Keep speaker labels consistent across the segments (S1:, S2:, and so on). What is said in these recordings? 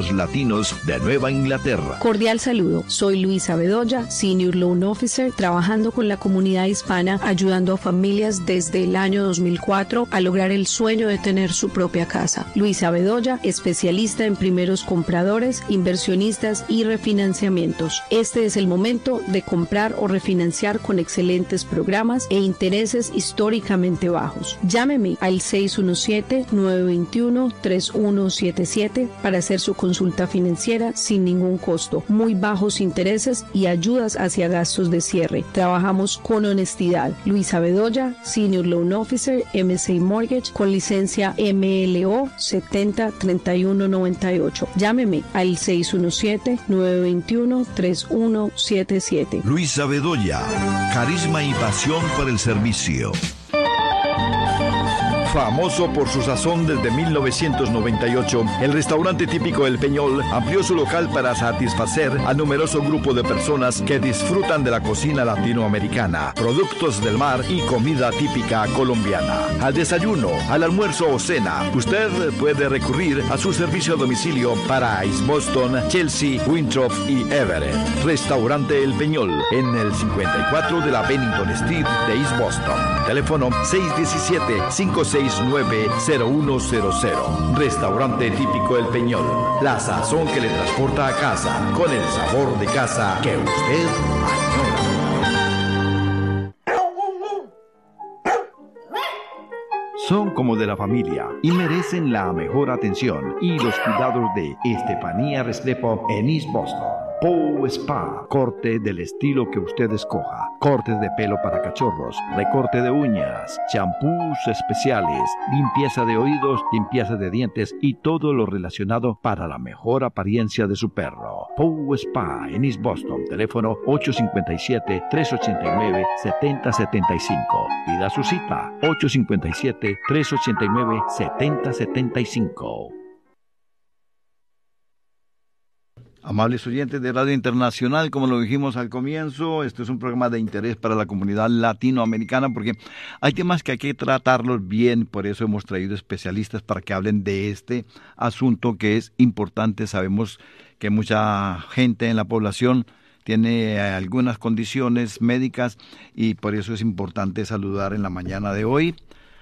S1: los latinos de Nueva Inglaterra.
S2: Cordial saludo, soy Luisa Bedoya, Senior Loan Officer, trabajando con la comunidad hispana, ayudando a familias desde el año 2004 a lograr el sueño de tener su propia casa. Luisa Bedoya, especialista en primeros compradores, inversionistas y refinanciamientos. Este es el momento de comprar o refinanciar con excelentes programas e intereses históricamente bajos. Llámeme al 617-921-3177 para hacer su consulta financiera sin ningún costo, muy bajos intereses y ayudas hacia gastos de cierre. Trabajamos con honestidad. Luisa Bedoya, Senior Loan Officer, MSA Mortgage, con licencia MLO 703198. Llámeme al 617-921-3177.
S1: Luisa Bedoya, carisma y pasión por el servicio. Famoso por su sazón desde 1998, el restaurante típico El Peñol amplió su local para satisfacer al numeroso grupo de personas que disfrutan de la cocina latinoamericana, productos del mar y comida típica colombiana. Al desayuno, al almuerzo o cena, usted puede recurrir a su servicio a domicilio para East Boston, Chelsea, Winthrop y Everett. Restaurante El Peñol, en el 54 de la Bennington Street de East Boston. Teléfono 617-569-0100. Restaurante típico El Peñol. La sazón que le transporta a casa con el sabor de casa que usted añora. Son como de la familia y merecen la mejor atención y los cuidados de Estefanía Restrepo en East Boston. Pow Spa, corte del estilo que usted escoja. Cortes de pelo para cachorros, recorte de uñas, champús especiales, limpieza de oídos, limpieza de dientes y todo lo relacionado para la mejor apariencia de su perro. Pow Spa en East Boston. Teléfono 857-389-7075. Pida su cita 857-389-7075. Amables oyentes de Radio Internacional, como lo dijimos al comienzo, este es un programa de interés para la comunidad latinoamericana porque hay temas que hay que tratarlos bien, por eso hemos traído especialistas para que hablen de este asunto que es importante. Sabemos que mucha gente en la población tiene algunas condiciones médicas y por eso es importante saludar en la mañana de hoy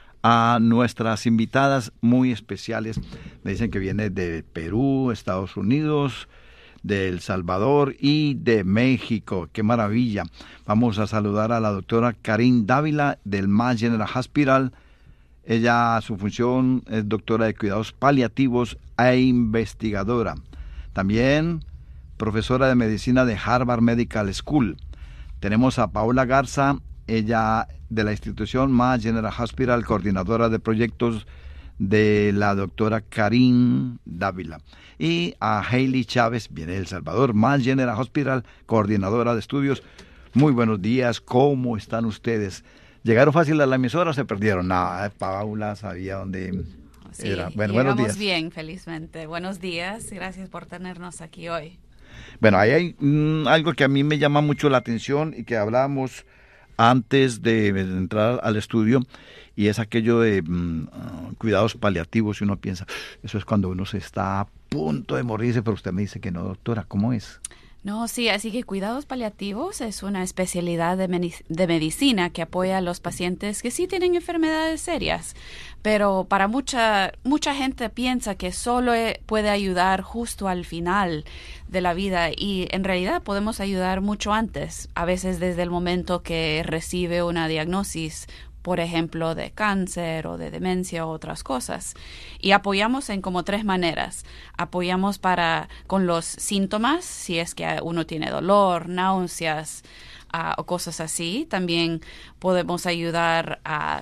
S1: a nuestras invitadas muy especiales. Me dicen que viene de Perú, Estados Unidos, de El Salvador y de México. ¡Qué maravilla! Vamos a saludar a la doctora Karin Dávila del Mass General Hospital. Ella, su función es doctora de cuidados paliativos e investigadora. También profesora de medicina de Harvard Medical School. Tenemos a Paola Garza, ella de la institución Mass General Hospital, coordinadora de proyectos de la doctora Karin Dávila. Y a Hailey Chávez, viene de El Salvador, Mass General Hospital, coordinadora de estudios. Muy buenos días, ¿cómo están ustedes? ¿Llegaron fácil a la emisora o se perdieron? Nada, Paula sabía dónde era. Bueno, buenos días.
S3: Bien, felizmente. Buenos días, gracias por tenernos aquí hoy.
S1: Bueno, ahí hay algo que a mí me llama mucho la atención y que hablábamos antes de entrar al estudio, y es aquello de cuidados paliativos, y uno piensa, eso es cuando uno se está a punto de morirse, pero usted me dice que no, doctora, ¿cómo es?
S3: No, sí, así que cuidados paliativos es una especialidad de medicina que apoya a los pacientes que sí tienen enfermedades serias, pero para mucha gente piensa que solo puede ayudar justo al final de la vida, y en realidad podemos ayudar mucho antes, a veces desde el momento que recibe una diagnosis, por ejemplo, de cáncer o de demencia o otras cosas. Y apoyamos en como 3 maneras. Apoyamos con los síntomas, si es que uno tiene dolor, náuseas o cosas así. También podemos ayudar a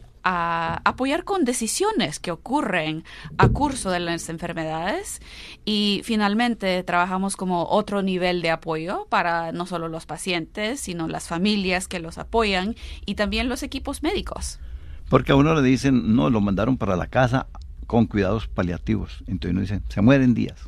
S3: apoyar con decisiones que ocurren a curso de las enfermedades, y finalmente trabajamos como otro nivel de apoyo para no solo los pacientes, sino las familias que los apoyan y también los equipos médicos.
S1: Porque a uno le dicen, no, lo mandaron para la casa con cuidados paliativos, entonces uno dice, se mueren días.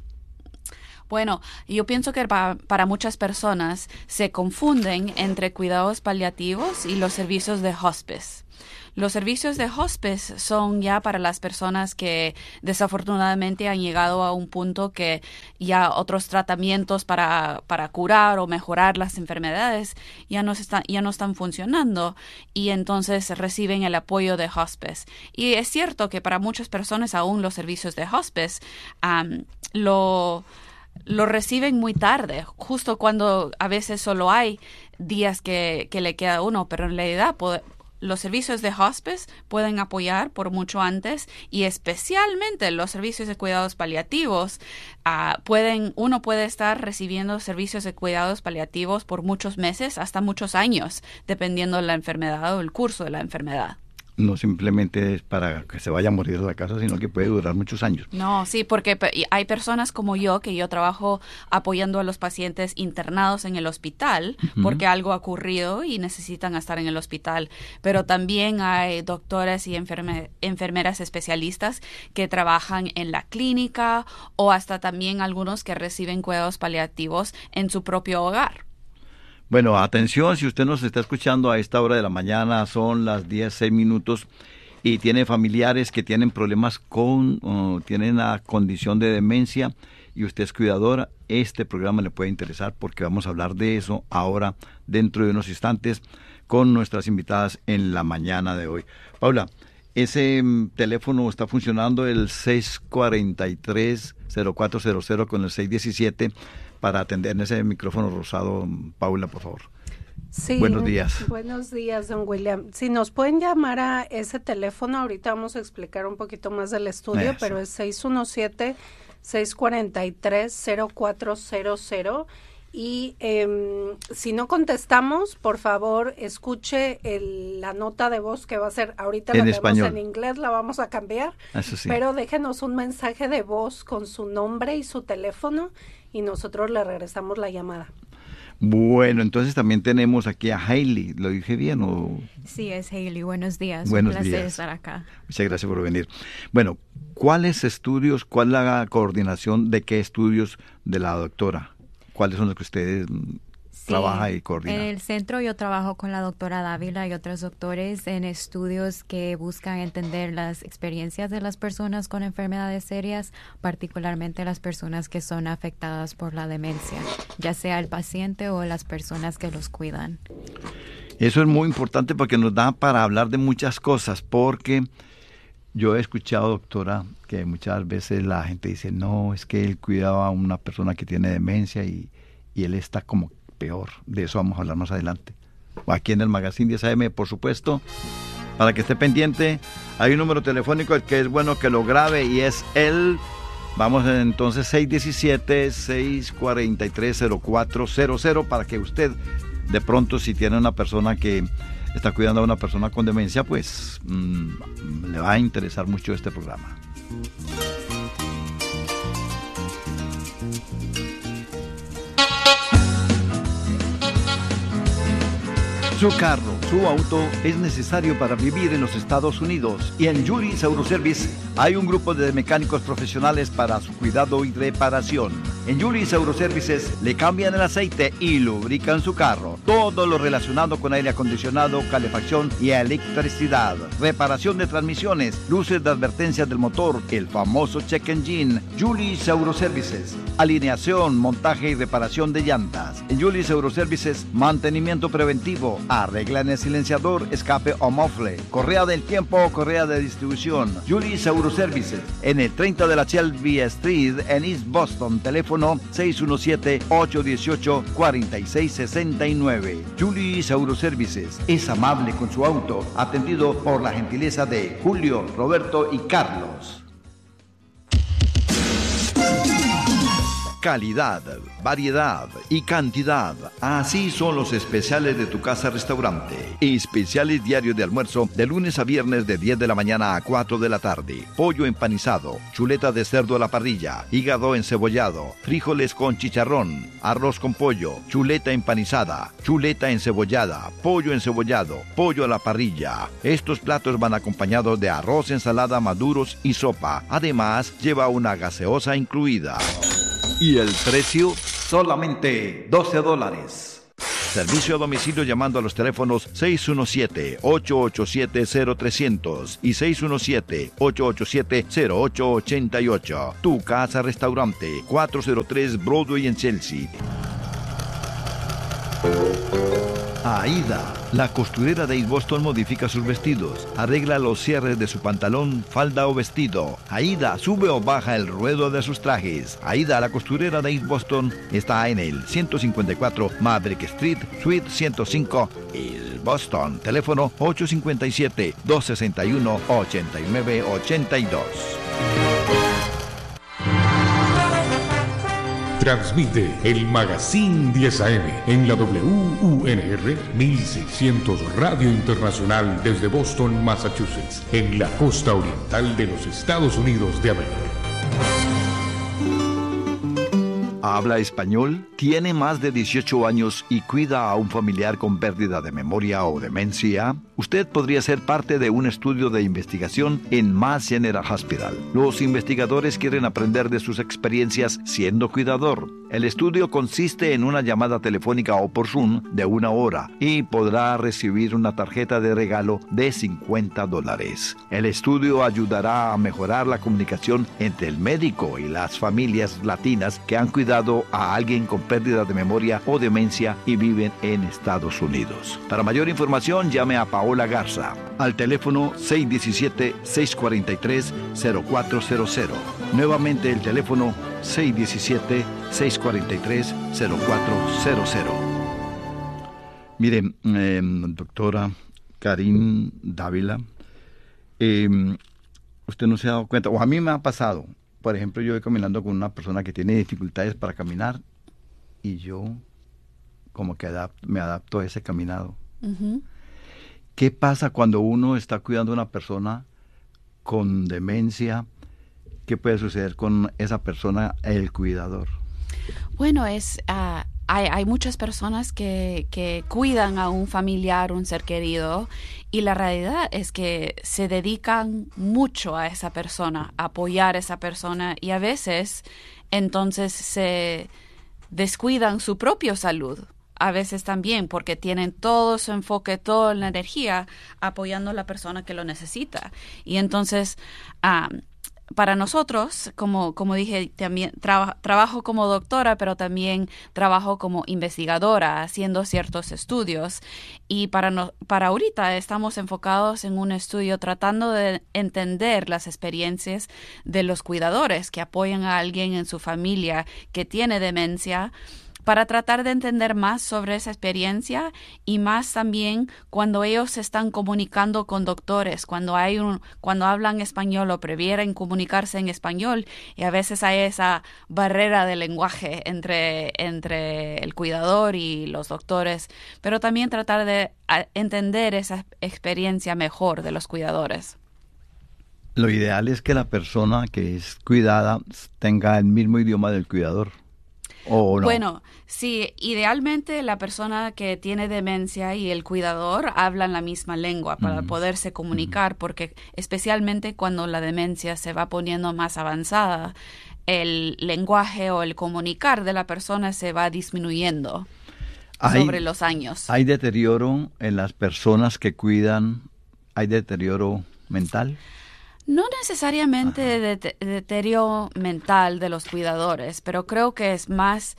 S3: Bueno, yo pienso que para muchas personas se confunden entre cuidados paliativos y los servicios de hospice. Los servicios de hospice son ya para las personas que desafortunadamente han llegado a un punto que ya otros tratamientos para curar o mejorar las enfermedades ya no están funcionando, y entonces reciben el apoyo de hospice. Y es cierto que para muchas personas aún los servicios de hospice lo reciben muy tarde, justo cuando a veces solo hay días que le queda a uno, pero en realidad los servicios de hospice pueden apoyar por mucho antes, y especialmente los servicios de cuidados paliativos. Uno puede estar recibiendo servicios de cuidados paliativos por muchos meses, hasta muchos años, dependiendo de la enfermedad o el curso de la enfermedad.
S1: No simplemente es para que se vaya a morir de la casa, sino que puede durar muchos años.
S3: No, sí, porque hay personas como yo, que yo trabajo apoyando a los pacientes internados en el hospital, porque algo ha ocurrido y necesitan estar en el hospital. Pero también hay doctores y enfermeras especialistas que trabajan en la clínica, o hasta también algunos que reciben cuidados paliativos en su propio hogar.
S1: Bueno, atención, si usted nos está escuchando a esta hora de la mañana, son las 10:06 y tiene familiares que tienen problemas tienen la condición de demencia y usted es cuidadora, este programa le puede interesar, porque vamos a hablar de eso ahora, dentro de unos instantes, con nuestras invitadas en la mañana de hoy. Paula, ese teléfono está funcionando, el 643-0400 con el 617, para atender en ese micrófono rosado. Paula, por favor.
S4: Sí,
S1: buenos días.
S4: Buenos días, don William. Si nos pueden llamar a ese teléfono, ahorita vamos a explicar un poquito más del estudio, pero es 617-643-0400. Y si no contestamos, por favor, escuche la nota de voz que va a ser, ahorita la tenemos en inglés, la vamos a cambiar,
S1: eso sí.
S4: Pero déjenos un mensaje de voz con su nombre y su teléfono, y nosotros le regresamos la llamada.
S1: Bueno, entonces también tenemos aquí a Hailey. ¿Lo dije bien o...?
S5: Sí, es Hailey. Buenos días.
S1: Buenos
S5: un placer
S1: días.
S5: Estar acá.
S1: Muchas gracias por venir. Bueno, ¿cuáles estudios, cuál es la coordinación de qué estudios de la doctora? ¿Cuáles son los que ustedes trabajan y coordinan?
S5: En el centro yo trabajo con la doctora Dávila y otros doctores en estudios que buscan entender las experiencias de las personas con enfermedades serias, particularmente las personas que son afectadas por la demencia, ya sea el paciente o las personas que los cuidan.
S1: Eso es muy importante porque nos da para hablar de muchas cosas, porque yo he escuchado, doctora, que muchas veces la gente dice, no, es que él cuidaba a una persona que tiene demencia y él está como peor. De eso vamos a hablar más adelante. Aquí en el Magazine 10 AM, por supuesto, para que esté pendiente. Hay un número telefónico que es bueno que lo grabe y es vamos entonces 617-643-0400, para que usted, de pronto, si tiene una persona que está cuidando a una persona con demencia, pues le va a interesar mucho este programa. Su carro, su auto es necesario para vivir en los Estados Unidos, y en Julis Autoservice hay un grupo de mecánicos profesionales para su cuidado y reparación. En Julis Autoservices le cambian el aceite y lubrican su carro. Todo lo relacionado con aire acondicionado, calefacción y electricidad. Reparación de transmisiones, luces de advertencia del motor, el famoso check engine. Julis Autoservices. Alineación, montaje y reparación de llantas. En Julis Autoservices, mantenimiento preventivo. Arreglan el silenciador, escape o mofle, correa del tiempo o correa de distribución. Julis Autoservices, en el 30 de la Shelby Street, en East Boston. Teléfono 617-818-4669. Julis Autoservices es amable con su auto, atendido por la gentileza de Julio, Roberto y Carlos. Calidad, variedad y cantidad. Así son los especiales de tu casa restaurante. Especiales diarios de almuerzo de lunes a viernes de 10 de la mañana a 4 de la tarde. Pollo empanizado, chuleta de cerdo a la parrilla, hígado encebollado, frijoles con chicharrón, arroz con pollo, chuleta empanizada, chuleta encebollada, pollo encebollado, pollo a la parrilla. Estos platos van acompañados de arroz, ensalada, maduros y sopa. Además, lleva una gaseosa incluida. Y el precio, solamente $12. Servicio a domicilio llamando a los teléfonos 617-887-0300 y 617-887-0888. Tu Casa Restaurante, 403 Broadway en Chelsea. Aida, la costurera de East Boston, modifica sus vestidos, arregla los cierres de su pantalón, falda o vestido. Aida sube o baja el ruedo de sus trajes. Aida, la costurera de East Boston, está en el 154 Maverick Street, Suite 105, East Boston. Teléfono 857-261-8982.
S6: Transmite el Magazine 10 AM en la WUNR 1600 Radio Internacional desde Boston, Massachusetts, en la costa oriental de los Estados Unidos de América.
S1: ¿Habla español? ¿Tiene más de 18 años y cuida a un familiar con pérdida de memoria o demencia? Usted podría ser parte de un estudio de investigación en Mass General Hospital. Los investigadores quieren aprender de sus experiencias siendo cuidador. El estudio consiste en una llamada telefónica o por Zoom de 1 hora y podrá recibir una tarjeta de regalo de $50. El estudio ayudará a mejorar la comunicación entre el médico y las familias latinas que han cuidado a alguien con pérdida de memoria o demencia y viven en Estados Unidos. Para mayor información, llame a Paola Garza al teléfono 617-643-0400. Nuevamente el teléfono 617-643-0400. Mire, doctora Karin Dávila, usted no se ha dado cuenta, o a mí me ha pasado. Por ejemplo, yo voy caminando con una persona que tiene dificultades para caminar y yo como que me adapto a ese caminado. Uh-huh. ¿Qué pasa cuando uno está cuidando a una persona con demencia? ¿Qué puede suceder con esa persona, el cuidador?
S3: Bueno, hay muchas personas que cuidan a un familiar, un ser querido, y la realidad es que se dedican mucho a esa persona, a apoyar a esa persona, y a veces entonces se descuidan su propia salud. A veces también porque tienen todo su enfoque, toda la energía apoyando a la persona que lo necesita. Y entonces, para nosotros, como dije, también trabajo como doctora, pero también trabajo como investigadora haciendo ciertos estudios. Y para ahorita estamos enfocados en un estudio tratando de entender las experiencias de los cuidadores que apoyan a alguien en su familia que tiene demencia, para tratar de entender más sobre esa experiencia y más también cuando ellos se están comunicando con doctores, cuando hablan español o prefieren comunicarse en español, y a veces hay esa barrera de lenguaje entre el cuidador y los doctores, pero también tratar de entender esa experiencia mejor de los cuidadores.
S1: Lo ideal es que la persona que es cuidada tenga el mismo idioma del cuidador. ¿O no?
S3: Bueno, sí, idealmente la persona que tiene demencia y el cuidador hablan la misma lengua para poderse comunicar, porque especialmente cuando la demencia se va poniendo más avanzada, el lenguaje o el comunicar de la persona se va disminuyendo sobre los años.
S1: ¿Hay deterioro en las personas que cuidan? ¿Hay deterioro mental?
S3: No necesariamente deterioro mental de los cuidadores, pero creo que es más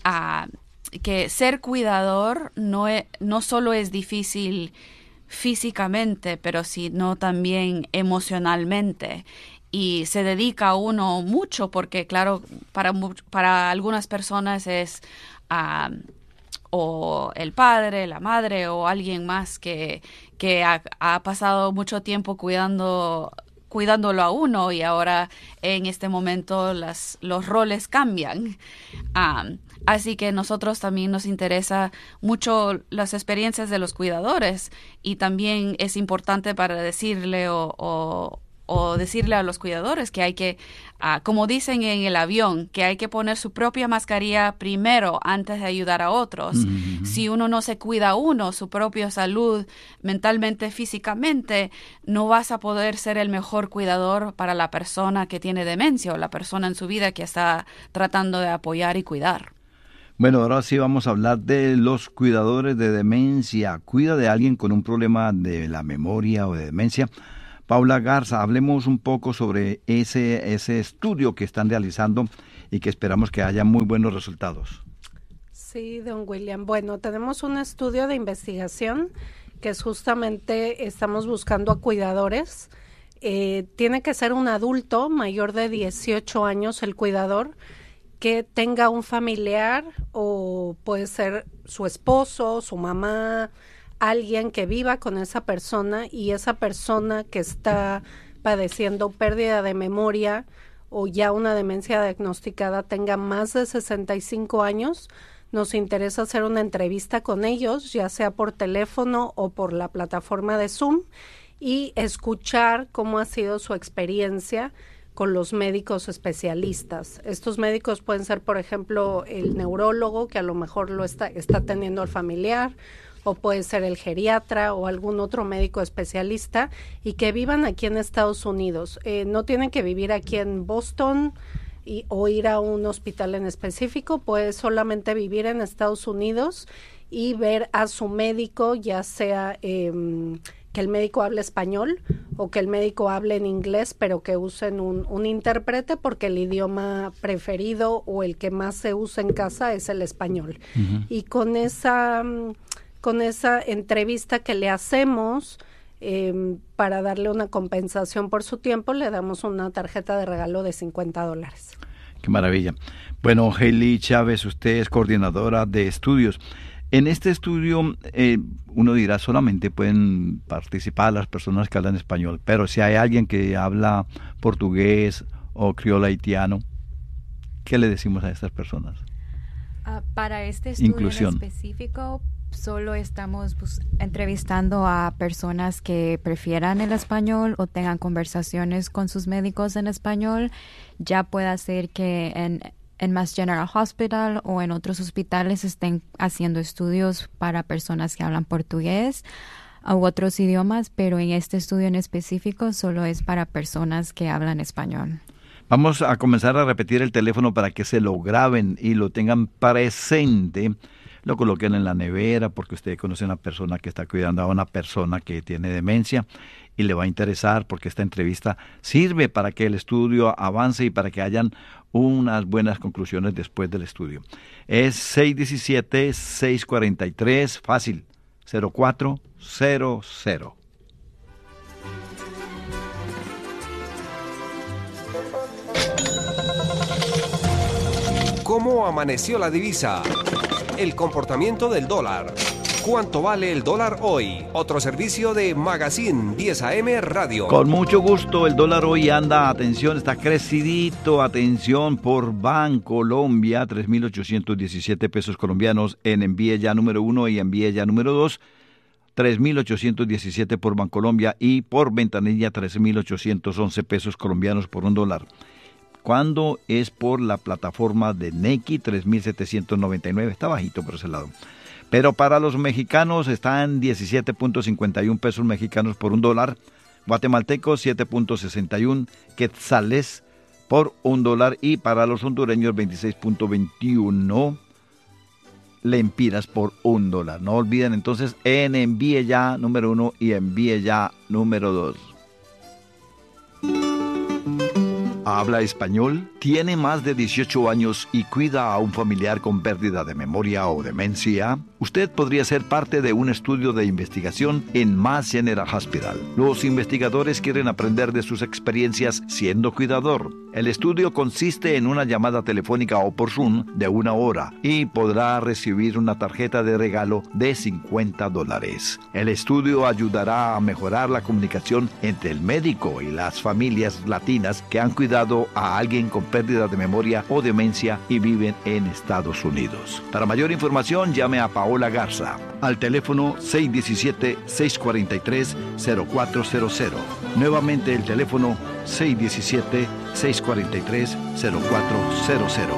S3: que ser cuidador no solo es difícil físicamente, pero sino también emocionalmente. Y se dedica a uno mucho porque, claro, para algunas personas es o el padre, la madre o alguien más que ha pasado mucho tiempo cuidándolo a uno, y ahora en este momento los roles cambian. Así que nosotros también nos interesa mucho las experiencias de los cuidadores, y también es importante para decirle o decirle a los cuidadores que hay que, como dicen en el avión, que hay que poner su propia mascarilla primero antes de ayudar a otros. Uh-huh. Si uno no se cuida su propia salud, mentalmente, físicamente, no vas a poder ser el mejor cuidador para la persona que tiene demencia o la persona en su vida que está tratando de apoyar y cuidar.
S1: Bueno, ahora sí vamos a hablar de los cuidadores de demencia. Cuida de alguien con un problema de la memoria o de demencia. Paula Garza, hablemos un poco sobre ese estudio que están realizando y que esperamos que haya muy buenos resultados.
S4: Sí, don William. Bueno, tenemos un estudio de investigación que es justamente estamos buscando a cuidadores. Tiene que ser un adulto mayor de 18 años el cuidador que tenga un familiar o puede ser su esposo, su mamá, alguien que viva con esa persona y esa persona que está padeciendo pérdida de memoria o ya una demencia diagnosticada tenga más de 65 años. Nos interesa hacer una entrevista con ellos, ya sea por teléfono o por la plataforma de Zoom, y escuchar cómo ha sido su experiencia con los médicos especialistas. Estos médicos pueden ser, por ejemplo, el neurólogo, que a lo mejor lo está teniendo el familiar, o puede ser el geriatra o algún otro médico especialista, y que vivan aquí en Estados Unidos. No tienen que vivir aquí en Boston o ir a un hospital en específico, puede solamente vivir en Estados Unidos y ver a su médico, ya sea que el médico hable español o que el médico hable en inglés, pero que usen un intérprete porque el idioma preferido o el que más se usa en casa es el español. Uh-huh. Y con esa entrevista que le hacemos, para darle una compensación por su tiempo, le damos una tarjeta de regalo de $50.
S1: Qué maravilla. Bueno, Hailey Chávez, usted es coordinadora de estudios. En este estudio, uno dirá, solamente pueden participar las personas que hablan español, pero si hay alguien que habla portugués o criollo haitiano, ¿qué le decimos a estas personas?
S5: Para este estudio
S1: Inclusión.
S5: En específico, solo estamos entrevistando a personas que prefieran el español o tengan conversaciones con sus médicos en español. Ya puede ser que en Mass General Hospital o en otros hospitales estén haciendo estudios para personas que hablan portugués u otros idiomas, pero en este estudio en específico solo es para personas que hablan español.
S1: Vamos a comenzar a repetir el teléfono para que se lo graben y lo tengan presente. Lo coloquen en la nevera porque usted conoce a una persona que está cuidando a una persona que tiene demencia y le va a interesar porque esta entrevista sirve para que el estudio avance y para que hayan unas buenas conclusiones después del estudio. Es 617-643, fácil, 0400.
S7: ¿Cómo amaneció la divisa? El comportamiento del dólar. ¿Cuánto vale el dólar hoy? Otro servicio de Magazine 10 AM Radio.
S1: Con mucho gusto, el dólar hoy anda, atención, está crecidito, atención, por Bancolombia, 3.817 pesos colombianos en envíe ya número 1 y envíe ya número 2. 3.817 por Bancolombia y por ventanilla 3.811 pesos colombianos por $1. Cuando es por la plataforma de Nequi, 3.799, está bajito por ese lado. Pero para los mexicanos está en 17.51 pesos mexicanos por $1, guatemaltecos 7.61 quetzales por $1 y para los hondureños 26.21 lempiras por $1. No olviden entonces en envíe ya número 1 y envíe ya número 2. ¿Habla español? ¿Tiene más de 18 años y cuida a un familiar con pérdida de memoria o demencia? Usted podría ser parte de un estudio de investigación en Mass General Hospital. Los investigadores quieren aprender de sus experiencias siendo cuidador. El estudio consiste en una llamada telefónica o por Zoom de 1 hora y podrá recibir una tarjeta de regalo de $50. El estudio ayudará a mejorar la comunicación entre el médico y las familias latinas que han cuidado a alguien con pérdida de memoria o demencia y viven en Estados Unidos. Para mayor información, llame a Paola Garza al teléfono 617-643-0400. Nuevamente el teléfono 617-643-0400.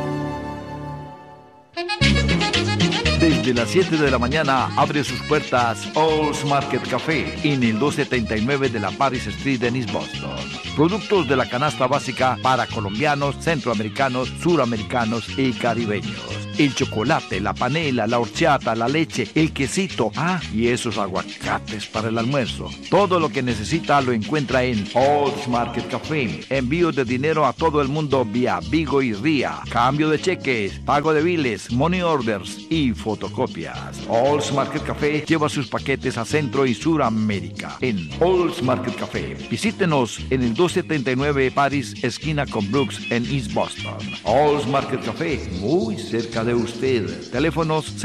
S1: Desde las 7 de la mañana abre sus puertas All's Market Café en el 279 de la Paris Street en East Boston. Productos de la canasta básica para colombianos, centroamericanos, suramericanos y caribeños. el chocolate, la panela, la horchata, la leche, el quesito, y esos aguacates para el almuerzo. Todo lo que necesita lo encuentra en Olds Market Café. Envío de dinero a todo el mundo vía Vigo y RIA. Cambio de cheques, pago de biles, money orders y fotocopias. Olds Market Café lleva sus paquetes a Centro y Suramérica. En Olds Market Café. Visítenos en el 279 Paris, esquina con Brooks en East Boston. Olds Market Café, muy cerca de usted. Teléfonos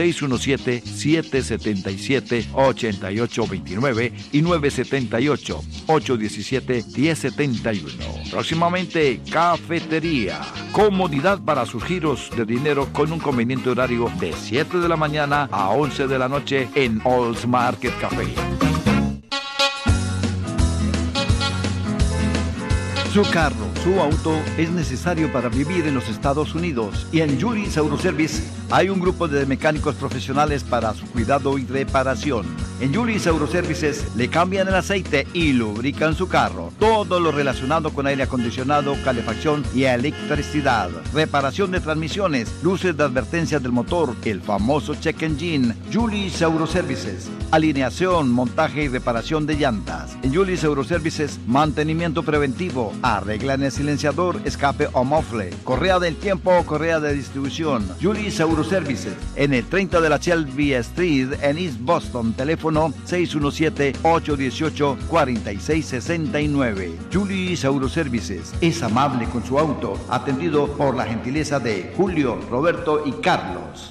S1: 617-777-8829 y 978-817-1071. Próximamente, cafetería. Comodidad para sus giros de dinero con un conveniente horario de 7 de la mañana a 11 de la noche en Olds Market Café. Su carro, su auto es necesario para vivir en los Estados Unidos y en Julis Autoservice hay un grupo de mecánicos profesionales para su cuidado y reparación. En Julis Autoservices le cambian el aceite y lubrican su carro. Todo lo relacionado con aire acondicionado, calefacción y electricidad. Reparación de transmisiones, luces de advertencia del motor, el famoso check engine. Julis Autoservices. Alineación, montaje y reparación de llantas. En Julis Autoservices, mantenimiento preventivo. Arreglan el silenciador, escape o mofle. Correa del tiempo o correa de distribución. Julis Autoservices. En el 30 de la Shelby Street en East Boston. Teléfono 617-818-4669. Julis Autoservices es amable con su auto, atendido por la gentileza de Julio, Roberto y Carlos.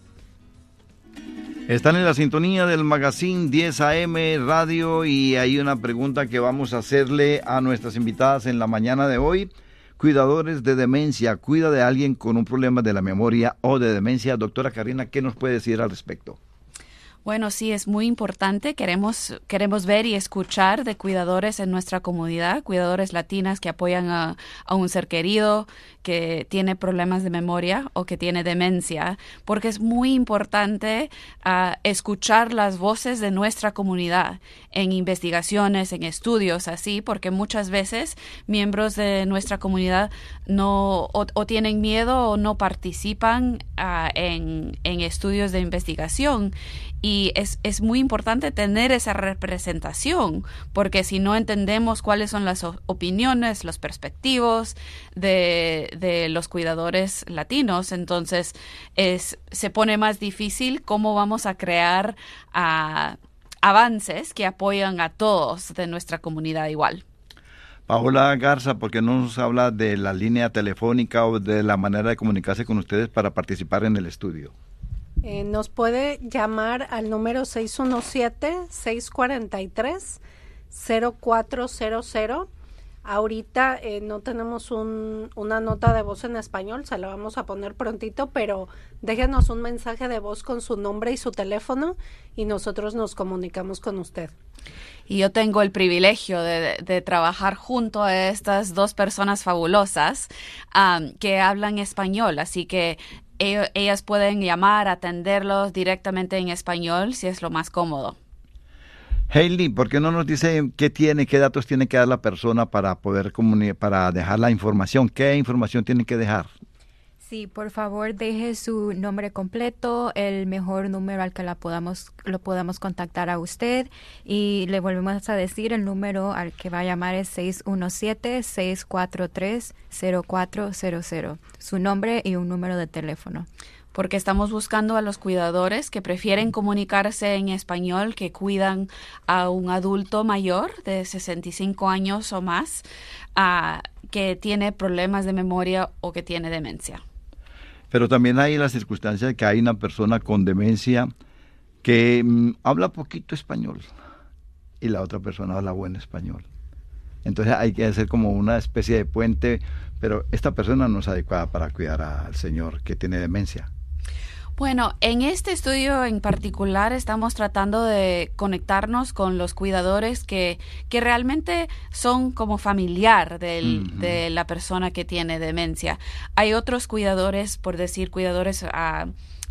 S1: Están en la sintonía del Magazine 10 AM Radio y hay una pregunta que vamos a hacerle a nuestras invitadas en la mañana de hoy. Cuidadores de demencia, cuida de alguien con un problema de la memoria o de demencia. Doctora Karina, ¿qué nos puede decir al respecto?
S3: Bueno, sí, es muy importante. Queremos ver y escuchar de cuidadores en nuestra comunidad, cuidadores latinas que apoyan a un ser querido que tiene problemas de memoria o que tiene demencia, porque es muy importante escuchar las voces de nuestra comunidad en investigaciones, en estudios, así, porque muchas veces miembros de nuestra comunidad no o tienen miedo o no participan en estudios de investigación. Y es muy importante tener esa representación, porque si no entendemos cuáles son las opiniones, los perspectivos de los cuidadores latinos, entonces se pone más difícil cómo vamos a crear avances que apoyan a todos de nuestra comunidad igual.
S1: Paola Garza, ¿por qué no nos habla de la línea telefónica o de la manera de comunicarse con ustedes para participar en el estudio?
S4: Nos puede llamar al número 617-643-0400. Ahorita no tenemos una nota de voz en español, se la vamos a poner prontito, pero déjenos un mensaje de voz con su nombre y su teléfono y nosotros nos comunicamos con usted.
S3: Y yo tengo el privilegio de trabajar junto a estas dos personas fabulosas que hablan español, así que ellas pueden llamar, atenderlos directamente en español si es lo más cómodo.
S1: Hailey, ¿por qué no nos dice qué datos tiene que dar la persona para poder para dejar la información? ¿Qué información tiene que dejar?
S5: Sí, por favor, deje su nombre completo, el mejor número al que lo podamos contactar a usted, y le volvemos a decir el número al que va a llamar es 617-643-0400. Su nombre y un número de teléfono.
S3: Porque estamos buscando a los cuidadores que prefieren comunicarse en español, que cuidan a un adulto mayor de 65 años o más, que tiene problemas de memoria o que tiene demencia.
S1: Pero también hay la circunstancia de que hay una persona con demencia que habla poquito español y la otra persona habla buen español. Entonces hay que hacer como una especie de puente, pero esta persona no es adecuada para cuidar al señor que tiene demencia.
S3: Bueno, en este estudio en particular estamos tratando de conectarnos con los cuidadores que realmente son como familiar de la persona que tiene demencia. Hay otros cuidadores, por decir cuidadores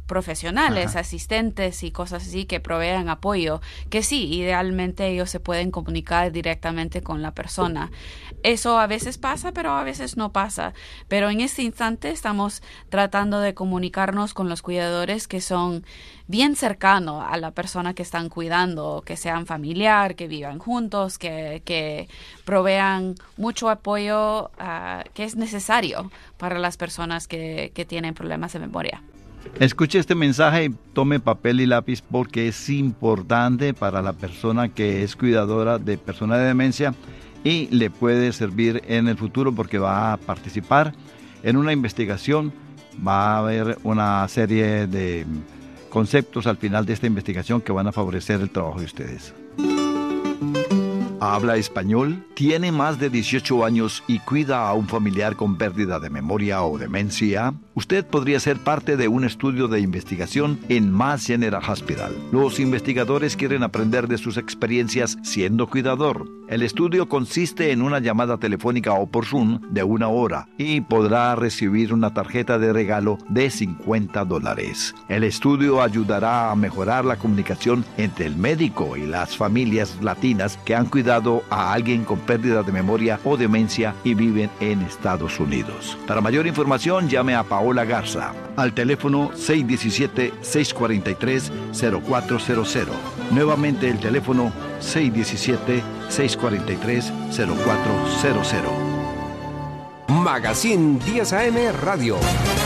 S3: profesionales, asistentes y cosas así que provean apoyo, que sí, idealmente ellos se pueden comunicar directamente con la persona. Eso a veces pasa, pero a veces no pasa. Pero en este instante estamos tratando de comunicarnos con los cuidadores que son bien cercanos a la persona que están cuidando, que sean familiar, que vivan juntos, que provean mucho apoyo que es necesario para las personas que tienen problemas de memoria.
S1: Escuche este mensaje y tome papel y lápiz porque es importante para la persona que es cuidadora de personas de demencia y le puede servir en el futuro porque va a participar en una investigación. Va a haber una serie de conceptos al final de esta investigación que van a favorecer el trabajo de ustedes. ¿Habla español? ¿Tiene más de 18 años y cuida a un familiar con pérdida de memoria o demencia? Usted podría ser parte de un estudio de investigación en Mass General Hospital. Los investigadores quieren aprender de sus experiencias siendo cuidador. El estudio consiste en una llamada telefónica o por Zoom de 1 hora y podrá recibir una tarjeta de regalo de $50. El estudio ayudará a mejorar la comunicación entre el médico y las familias latinas que han cuidado a alguien con pérdida de memoria o demencia y viven en Estados Unidos. Para mayor información, llame a Paola Garza al teléfono 617-643-0400. Nuevamente el teléfono 617-643-0400.
S7: Magazine 10 AM Radio.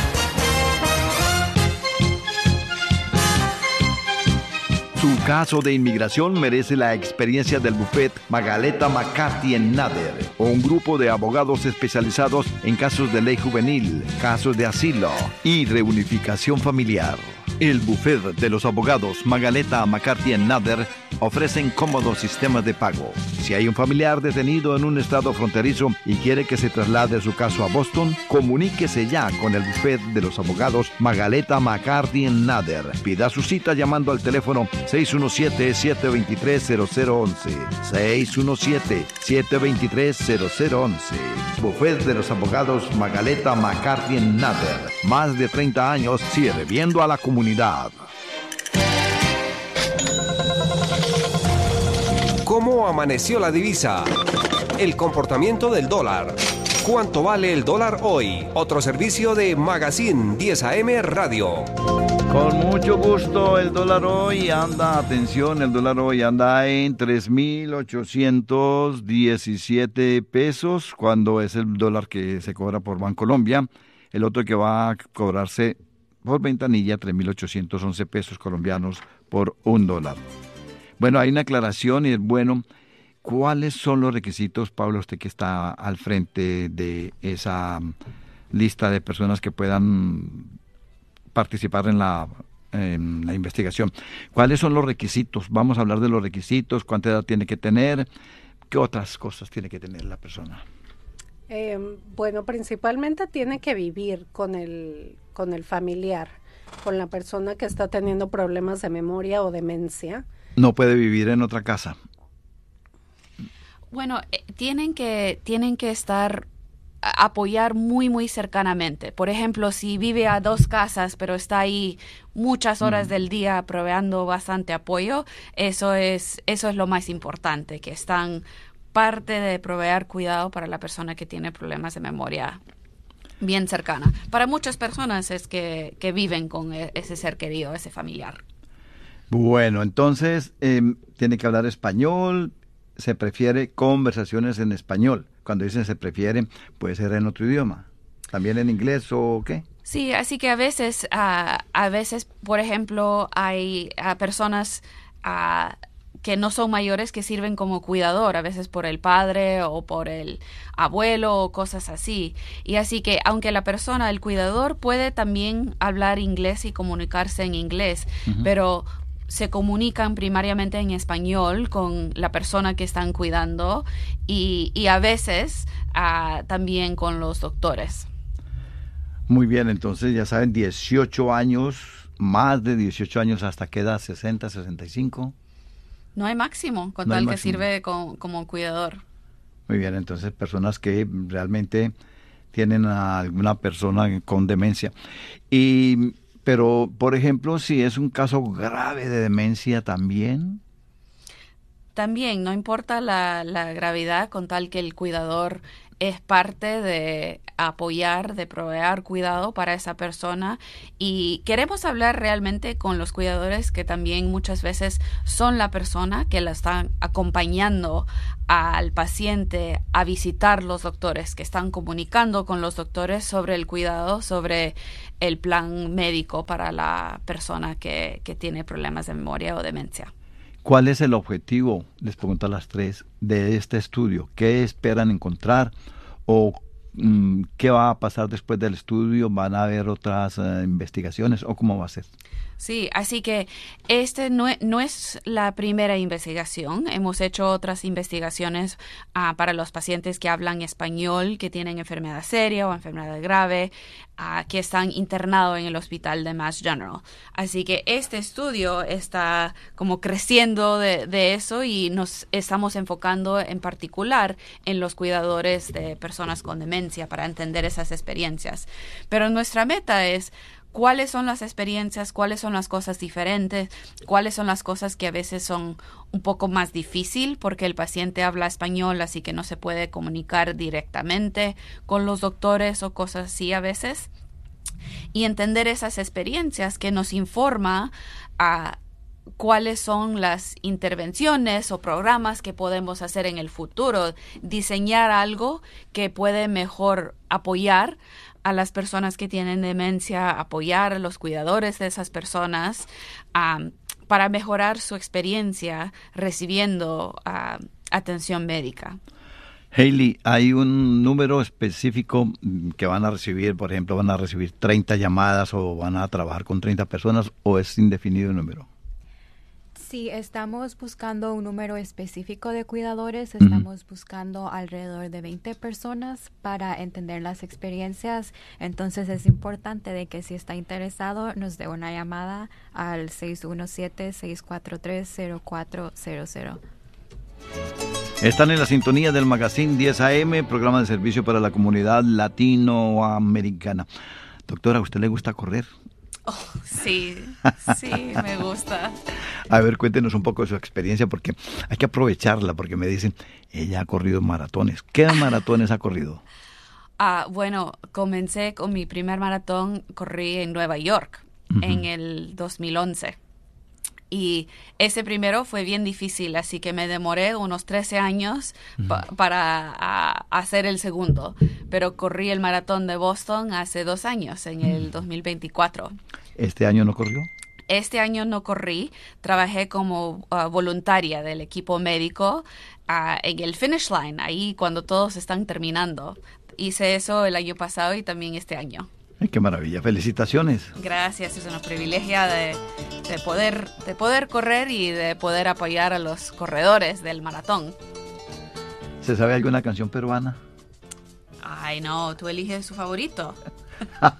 S1: Su caso de inmigración merece la experiencia del bufet Magaleta McCarthy Nader, o un grupo de abogados especializados en casos de ley juvenil, casos de asilo y reunificación familiar. El bufet de los abogados Magaleta McCarthy Nader ofrecen cómodos sistemas de pago. Si hay un familiar detenido en un estado fronterizo y quiere que se traslade su caso a Boston, comuníquese ya con el bufet de los abogados Magaleta McCarthy Nader. Pida su cita llamando al teléfono 617-723-0011. 617-723-0011. Bufet de los abogados Magaleta McCarthy Nader. Más de 30 años sirviendo a la comunidad.
S7: ¿Cómo amaneció la divisa? El comportamiento del dólar. ¿Cuánto vale el dólar hoy? Otro servicio de Magazine 10 AM Radio.
S1: Con mucho gusto, el dólar hoy anda, atención, el dólar hoy anda en 3,817 pesos, cuando es el dólar que se cobra por Bancolombia. El otro que va a cobrarse por ventanilla, 3,811 pesos colombianos por $1. Bueno, hay una aclaración y es bueno. ¿Cuáles son los requisitos, Pablo, usted que está al frente de esa lista de personas que puedan participar en la investigación? ¿Cuáles son los requisitos? Vamos a hablar de los requisitos, cuánta edad tiene que tener, qué otras cosas tiene que tener la persona.
S4: Bueno, principalmente tiene que vivir con el familiar, con la persona que está teniendo problemas de memoria o demencia.
S1: No puede vivir en otra casa.
S3: Bueno, tienen que apoyar muy, muy cercanamente. Por ejemplo, si vive a 2 casas, pero está ahí muchas horas del día proveyendo bastante apoyo, eso es lo más importante, que están parte de proveer cuidado para la persona que tiene problemas de memoria bien cercana. Para muchas personas es que viven con ese ser querido, ese familiar.
S1: Bueno, entonces tiene que hablar español, se prefiere conversaciones en español. Cuando dicen se prefiere, puede ser en otro idioma. ¿También en inglés o qué?
S3: Sí, así que a veces, por ejemplo, hay personas que no son mayores que sirven como cuidador, a veces por el padre o por el abuelo o cosas así. Y así que aunque la persona, el cuidador, puede también hablar inglés y comunicarse en inglés, pero se comunican primariamente en español con la persona que están cuidando y a veces también con los doctores.
S1: Muy bien, entonces ya saben, 18 años, más de 18 años, ¿hasta qué edad? ¿60, 65?
S3: No hay máximo, con tal que sirve como cuidador.
S1: Muy bien, entonces personas que realmente tienen a alguna persona con demencia. Y Pero, por ejemplo, si es un caso grave de demencia también.
S3: También, no importa la gravedad, con tal que el cuidador es parte de apoyar, de proveer cuidado para esa persona. Y queremos hablar realmente con los cuidadores que también muchas veces son la persona que la están acompañando al paciente a visitar los doctores, que están comunicando con los doctores sobre el cuidado, sobre el plan médico para la persona que tiene problemas de memoria o demencia.
S1: ¿Cuál es el objetivo, les pregunto a las tres, de este estudio? ¿Qué esperan encontrar? ¿O qué va a pasar después del estudio? ¿Van a haber otras investigaciones? ¿O cómo va a ser?
S3: Sí, así que este no es la primera investigación. Hemos hecho otras investigaciones para los pacientes que hablan español, que tienen enfermedad seria o enfermedad grave, que están internados en el hospital de Mass General. Así que este estudio está como creciendo de eso y nos estamos enfocando en particular en los cuidadores de personas con demencia para entender esas experiencias. Pero nuestra meta es cuáles son las experiencias, cuáles son las cosas diferentes, cuáles son las cosas que a veces son un poco más difícil porque el paciente habla español, así que no se puede comunicar directamente con los doctores o cosas así a veces. Y entender esas experiencias que nos informa a cuáles son las intervenciones o programas que podemos hacer en el futuro, diseñar algo que puede mejor apoyar a las personas que tienen demencia, apoyar a los cuidadores de esas personas para mejorar su experiencia recibiendo atención médica.
S1: Hailey, ¿hay un número específico que van a recibir? Por ejemplo, ¿van a recibir 30 llamadas o van a trabajar con 30 personas o es indefinido el número?
S5: Sí, estamos buscando un número específico de cuidadores. Estamos buscando alrededor de 20 personas para entender las experiencias. Entonces es importante de que si está interesado nos dé una llamada al 617-643-0400.
S1: Están en la sintonía del Magazine 10 AM, programa de servicio para la comunidad latinoamericana. Doctora, ¿a usted le gusta correr?
S3: Oh, sí, me gusta.
S1: A ver, cuéntenos un poco de su experiencia, porque hay que aprovecharla, porque me dicen, ella ha corrido maratones. ¿Qué maratones ha corrido?
S3: Bueno, comencé con mi primer maratón, corrí en Nueva York en el 2011. Y ese primero fue bien difícil, así que me demoré unos 13 años para hacer el segundo. Pero corrí el maratón de Boston hace 2 años, en el 2024.
S1: ¿Este año no corrió?
S3: Este año no corrí, trabajé como voluntaria del equipo médico en el finish line, ahí cuando todos están terminando. Hice eso el año pasado y también este año.
S1: Ay, qué maravilla, felicitaciones.
S3: Gracias, es un privilegio de poder correr y de poder apoyar a los corredores del maratón.
S1: ¿Se sabe alguna canción peruana?
S3: Ay, no, tú eliges su favorito.